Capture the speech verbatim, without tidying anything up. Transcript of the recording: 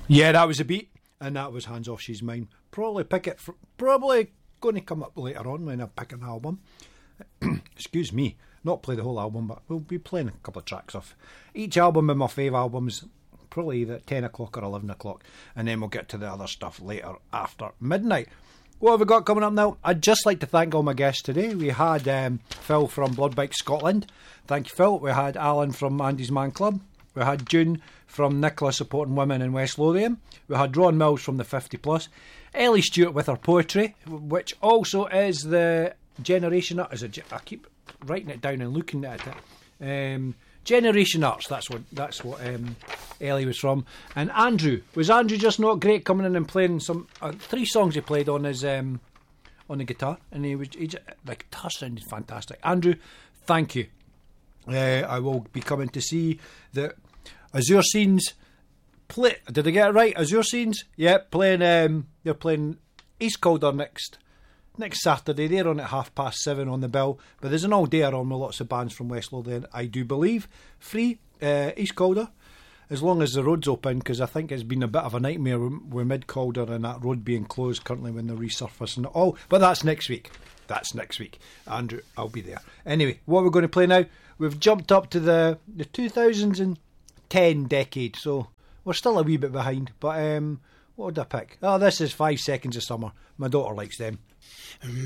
Yeah, that was a beat, and that was Hands Off She's Mine. Probably pick it, for, probably going to come up later on when I pick an album. Excuse me, not play the whole album, but we'll be playing a couple of tracks off each album in my fave albums, probably either ten o'clock or eleven o'clock, and then we'll get to the other stuff later after midnight. What have we got coming up now? I'd just like to thank all my guests today. We had um, Phil from Bloodbike Scotland. Thank you, Phil. We had Alan from Andy's Man Club. We had June from Nicola supporting women in West Lothian. We had Ron Mills from the fifty plus. Ellie Stewart with her poetry, which also is the Generation Art. Is it? I keep writing it down and looking at it. Um, Generation Arts. That's what. That's what um, Ellie was from. And Andrew was Andrew just not great coming in and playing some uh, three songs he played on his um, on the guitar, and he was he just, the guitar sounded fantastic. Andrew, thank you. Uh, I will be coming to see the Azure Scenes play. Did I get it right? Azure Scenes, yeah, playing. Um, they're playing East Calder next next Saturday. They're on at half past seven on the bill. But there's an all dayer on with lots of bands from West Lothian, I do believe. Free uh, East Calder, as long as the road's open, because I think it's been a bit of a nightmare with, with Mid Calder and that road being closed currently when they're resurfacing it all. But that's next week. That's next week. Andrew, I'll be there. Anyway, what we're going to play now? We've jumped up to the the two thousand ten decade, so we're still a wee bit behind. But um, what would I pick? Oh, this is Five Seconds of Summer. My daughter likes them.